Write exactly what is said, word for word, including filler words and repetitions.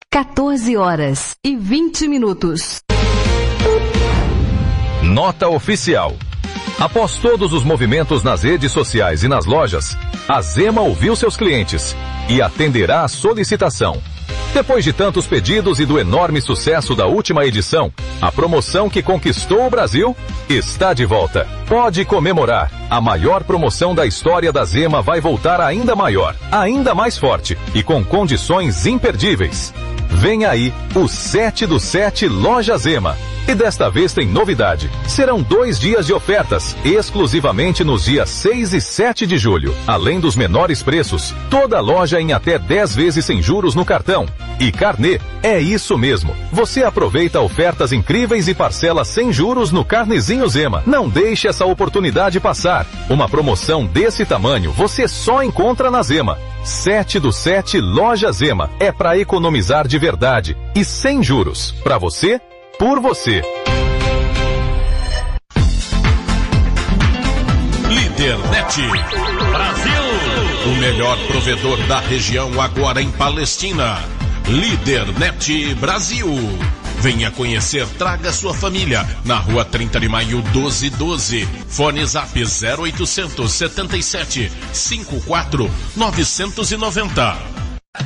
quatorze horas e vinte minutos. Nota oficial. Após todos os movimentos nas redes sociais e nas lojas, a Zema ouviu seus clientes e atenderá a solicitação. Depois de tantos pedidos e do enorme sucesso da última edição, a promoção que conquistou o Brasil está de volta. Pode comemorar. A maior promoção da história da Zema vai voltar ainda maior, ainda mais forte e com condições imperdíveis. Vem aí o sete do sete Loja Zema. E desta vez tem novidade. Serão dois dias de ofertas, exclusivamente nos dias seis e sete de julho. Além dos menores preços, toda loja em até dez vezes sem juros no cartão. E carnê, é isso mesmo. Você aproveita ofertas incríveis e parcela sem juros no Carnezinho Zema. Não deixe essa oportunidade passar. Uma promoção desse tamanho você só encontra na Zema. sete do sete Loja Zema. É para economizar de verdade e sem juros. Para você, por você. Lídernet Brasil. O melhor provedor da região agora em Palestina. Lídernet Brasil. Venha conhecer, traga sua família. Na rua trinta de maio, doze doze. Fone Zap zero oitocentos setenta e sete cinquenta e quatro novecentos e noventa.